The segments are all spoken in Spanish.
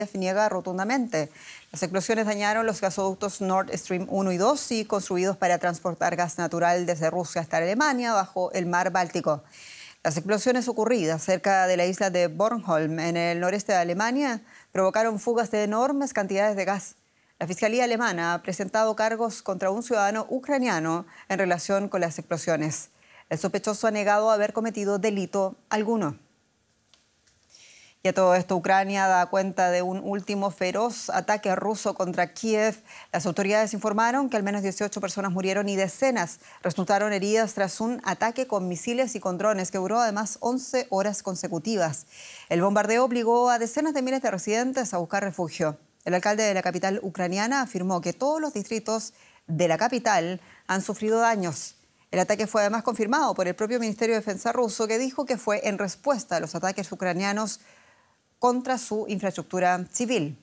niega rotundamente. Las explosiones dañaron los gasoductos Nord Stream 1 y 2 y construidos para transportar gas natural desde Rusia hasta Alemania bajo el mar Báltico. Las explosiones ocurridas cerca de la isla de Bornholm, en el noreste de Alemania, provocaron fugas de enormes cantidades de gas. La Fiscalía alemana ha presentado cargos contra un ciudadano ucraniano en relación con las explosiones. El sospechoso ha negado haber cometido delito alguno. Y a todo esto, Ucrania da cuenta de un último feroz ataque ruso contra Kiev. Las autoridades informaron que al menos 18 personas murieron y decenas resultaron heridas tras un ataque con misiles y con drones que duró además 11 horas consecutivas. El bombardeo obligó a decenas de miles de residentes a buscar refugio. El alcalde de la capital ucraniana afirmó que todos los distritos de la capital han sufrido daños. El ataque fue además confirmado por el propio Ministerio de Defensa ruso, que dijo que fue en respuesta a los ataques ucranianos contra su infraestructura civil.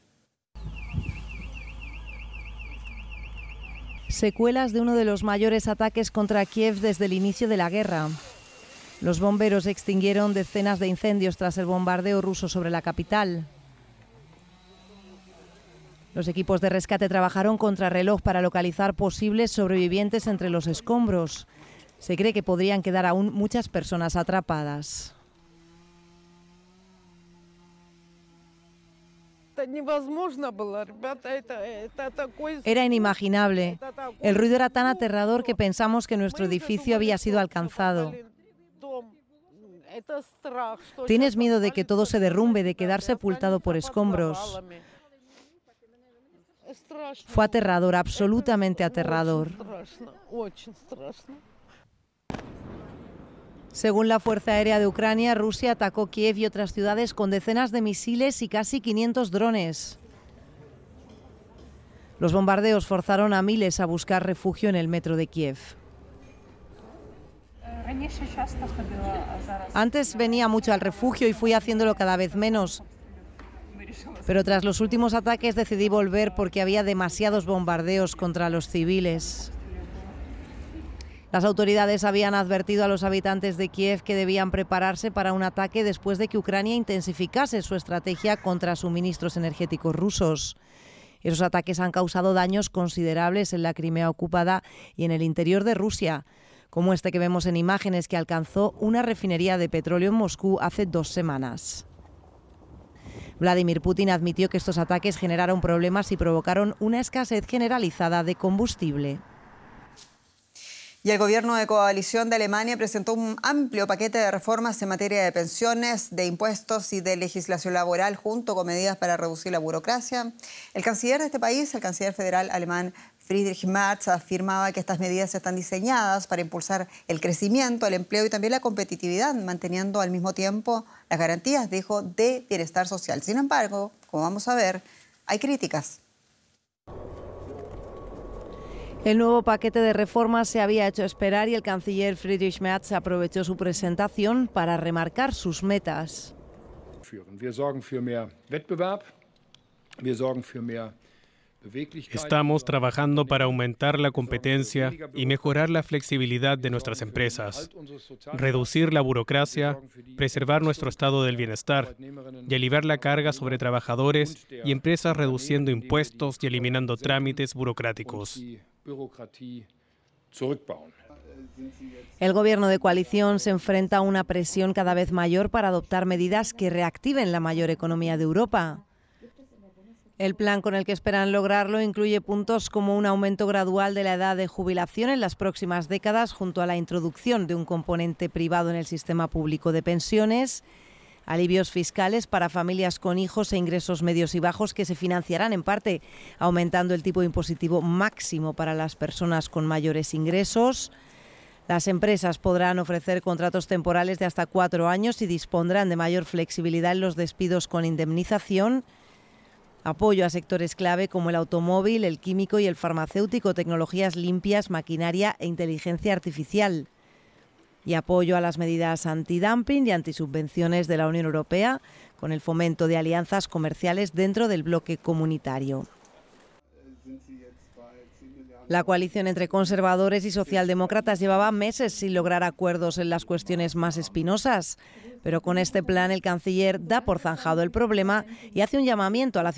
Secuelas de uno de los mayores ataques contra Kiev desde el inicio de la guerra. Los bomberos extinguieron decenas de incendios tras el bombardeo ruso sobre la capital. Los equipos de rescate trabajaron contrarreloj para localizar posibles sobrevivientes entre los escombros. Se cree que podrían quedar aún muchas personas atrapadas. Era inimaginable. El ruido era tan aterrador que pensamos que nuestro edificio había sido alcanzado. Tienes miedo de que todo se derrumbe, de quedar sepultado por escombros. Fue aterrador, absolutamente aterrador. Según la Fuerza Aérea de Ucrania, Rusia atacó Kiev y otras ciudades con decenas de misiles y casi 500 drones. Los bombardeos forzaron a miles a buscar refugio en el metro de Kiev. Antes venía mucho al refugio y fui haciéndolo cada vez menos. Pero tras los últimos ataques decidí volver porque había demasiados bombardeos contra los civiles. Las autoridades habían advertido a los habitantes de Kiev que debían prepararse para un ataque después de que Ucrania intensificase su estrategia contra suministros energéticos rusos. Esos ataques han causado daños considerables en la Crimea ocupada y en el interior de Rusia, como este que vemos en imágenes que alcanzó una refinería de petróleo en Moscú hace 2 semanas. Vladimir Putin admitió que estos ataques generaron problemas y provocaron una escasez generalizada de combustible. Y el gobierno de coalición de Alemania presentó un amplio paquete de reformas en materia de pensiones, de impuestos y de legislación laboral, junto con medidas para reducir la burocracia. El canciller de este país, el canciller federal alemán Friedrich Merz, afirmaba que estas medidas están diseñadas para impulsar el crecimiento, el empleo y también la competitividad, manteniendo al mismo tiempo las garantías, dijo, de bienestar social. Sin embargo, como vamos a ver, hay críticas. El nuevo paquete de reformas se había hecho esperar y el canciller Friedrich Merz aprovechó su presentación para remarcar sus metas. Estamos trabajando para aumentar la competencia y mejorar la flexibilidad de nuestras empresas, reducir la burocracia, preservar nuestro estado del bienestar y aliviar la carga sobre trabajadores y empresas reduciendo impuestos y eliminando trámites burocráticos. El gobierno de coalición se enfrenta a una presión cada vez mayor para adoptar medidas que reactiven la mayor economía de Europa. El plan con el que esperan lograrlo incluye puntos como un aumento gradual de la edad de jubilación en las próximas décadas, junto a la introducción de un componente privado en el sistema público de pensiones, alivios fiscales para familias con hijos e ingresos medios y bajos que se financiarán en parte aumentando el tipo impositivo máximo para las personas con mayores ingresos. Las empresas podrán ofrecer contratos temporales de hasta 4 años y dispondrán de mayor flexibilidad en los despidos con indemnización. Apoyo a sectores clave como el automóvil, el químico y el farmacéutico, tecnologías limpias, maquinaria e inteligencia artificial. Y apoyo a las medidas antidumping y antisubvenciones de la Unión Europea, con el fomento de alianzas comerciales dentro del bloque comunitario. La coalición entre conservadores y socialdemócratas llevaba meses sin lograr acuerdos en las cuestiones más espinosas. Pero con este plan el canciller da por zanjado el problema y hace un llamamiento a la